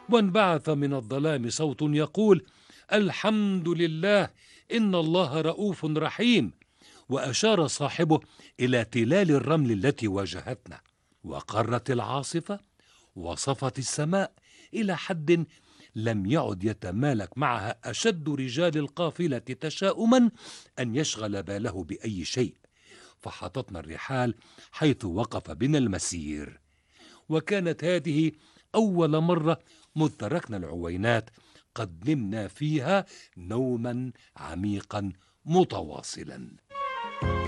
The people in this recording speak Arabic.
وانبعث من الظلام صوت يقول: الحمد لله، إن الله رؤوف رحيم. وأشار صاحبه إلى تلال الرمل التي واجهتنا. وقرت العاصفة وصفت السماء إلى حد لم يعد يتمالك معها أشد رجال القافلة تشاؤما أن يشغل باله بأي شيء، فحطتنا الرحال حيث وقف بنا المسير. وكانت هذه أول مرة مذ تركنا العوينات قد نمنا فيها نوما عميقا متواصلا.